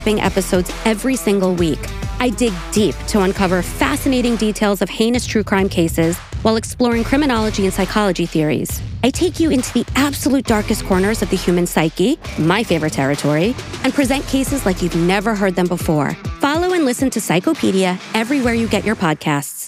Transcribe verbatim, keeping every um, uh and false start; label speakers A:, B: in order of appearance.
A: episodes every single week. I dig deep to uncover fascinating details of heinous true crime cases while exploring criminology and psychology theories. I take you into the absolute darkest corners of the human psyche, my favorite territory, and present cases like you've never heard them before. Follow and listen to Psychopedia everywhere you get your podcasts.